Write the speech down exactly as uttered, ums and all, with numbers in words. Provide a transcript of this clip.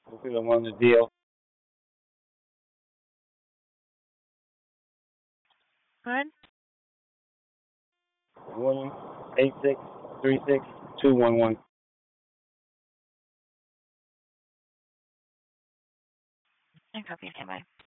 Hopefully I'm on the deal. Good. One eight six three six two one one. And copy. Okay, bye.